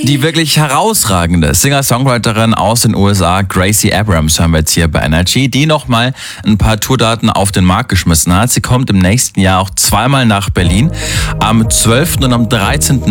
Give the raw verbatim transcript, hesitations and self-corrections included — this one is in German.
Die wirklich herausragende Singer-Songwriterin aus den U S A, Gracie Abrams, haben wir jetzt hier bei Energy, die nochmal ein paar Tourdaten auf den Markt geschmissen hat. Sie kommt im nächsten Jahr auch zweimal nach Berlin, am zwölften und am dreizehnten